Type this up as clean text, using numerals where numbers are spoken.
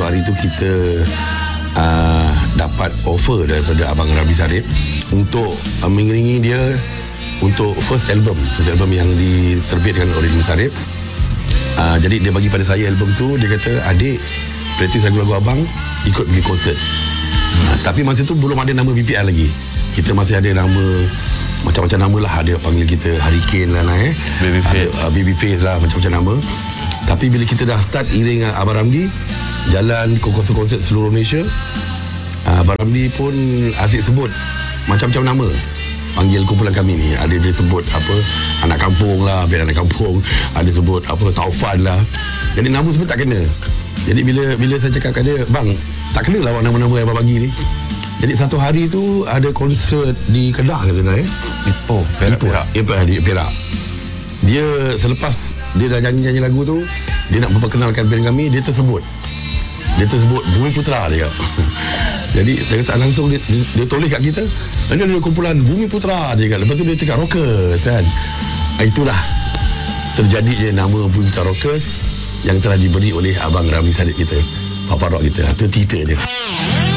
hari tu kita dapat offer daripada Abang Ramli Sarip untuk mengiringi dia untuk first album yang diterbitkan oleh Ramli Sarip. Jadi dia bagi pada saya album tu, dia kata, adik practice lagu-lagu abang, ikut pergi konsert. Tapi masa tu belum ada nama BPR lagi. Kita masih ada nama macam-macam nama lah. Ada panggil kita Hurricane lah, Babyface lah, macam-macam nama. Tapi bila kita dah start iring Abang Ramli, jalan ke konsert-konsert seluruh Malaysia, Abang Ramli pun asyik sebut macam-macam nama. Panggil kumpulan kami ni, ada dia sebut apa, anak kampung lah, biar anak kampung. Ada sebut apa, Taufan lah. Jadi nama semua tak kena. Jadi bila saya cakap kat dia, bang, tak kena lah nama-nama yang abang bagi ni. Jadi satu hari tu ada konsert di Kedah ke sana, Perak. Dia selepas dia dah nyanyi lagu tu, dia nak memperkenalkan band kami, dia tersebut Bumi Putra dia. Jadi dia kata langsung dia tulis kat kita, ini ada kumpulan Bumi Putra dia kata. Lepas tu dia cakap Rockers kan. Itulah terjadi je nama Bumi Putra Rockers yang telah diberi oleh Abang Ramli Sarip kita, Papa Rock kita. Itu cerita je.